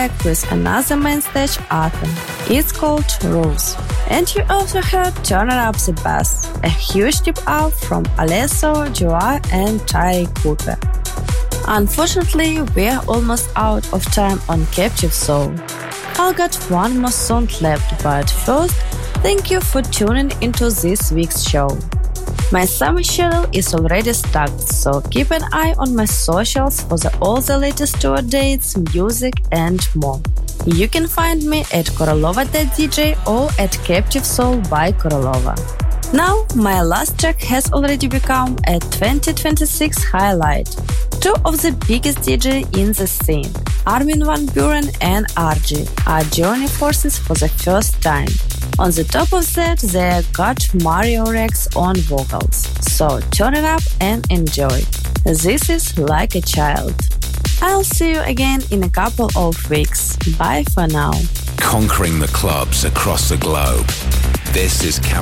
with another main stage anthem. It's called Rules. And you also heard Turn It Up the Bass, a huge tip up from Alesso, Joa and Ty Cooper. Unfortunately, we're almost out of time on Captive Soul. I've got one more song left, but first, thank you for tuning into this week's show. My summer schedule is already stacked, so keep an eye on my socials for all the latest tour dates, music and more. You can find me at Korolova.dj or at Captive Soul by Korolova. Now, my last track has already become a 2026 highlight. Two of the biggest DJs in the scene, Armin van Buuren and RG, are joining forces for the first time. On the top of that, they got Mario Rex on vocals. So turn it up and enjoy. This is Like a Child. I'll see you again in a couple of weeks. Bye for now. Conquering the clubs across the globe. This is